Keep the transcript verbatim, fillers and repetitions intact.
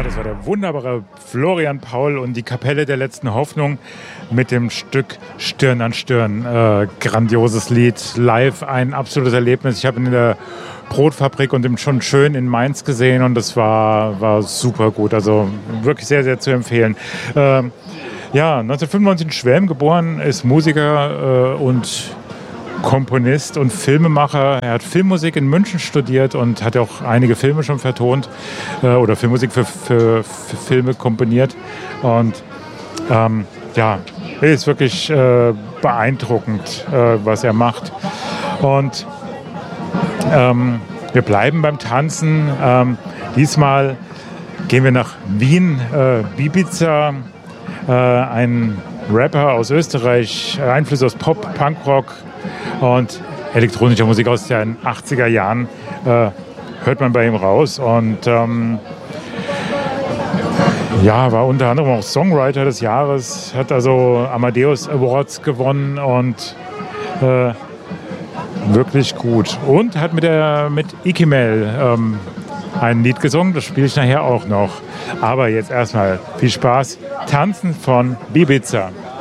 Ja, das war der wunderbare Florian Paul und die Kapelle der letzten Hoffnung mit dem Stück Stirn an Stirn. Äh, grandioses Lied, live ein absolutes Erlebnis. Ich habe ihn in der Brotfabrik und im schon schön in Mainz gesehen und das war, war super gut. Also wirklich sehr, sehr zu empfehlen. Äh, ja, neunzehnhundertfünfundneunzig in Schwelm geboren, ist Musiker äh, und Komponist und Filmemacher. Er hat Filmmusik in München studiert und hat auch einige Filme schon vertont äh, oder Filmmusik für, für, für Filme komponiert. Und ähm, ja, ist wirklich äh, beeindruckend, äh, was er macht. Und ähm, wir bleiben beim Tanzen. Ähm, diesmal gehen wir nach Wien, äh, Bibiza, äh, ein Rapper aus Österreich, Einflüsse aus Pop, Punkrock und elektronischer Musik aus den achtziger Jahren äh, hört man bei ihm raus. Und ähm, ja, war unter anderem auch Songwriter des Jahres, hat also Amadeus Awards gewonnen und äh, wirklich gut. Und hat mit, der, mit Ikimel ähm, ein Lied gesungen, das spiele ich nachher auch noch. Aber jetzt erstmal viel Spaß. Tanzen von Bibiza.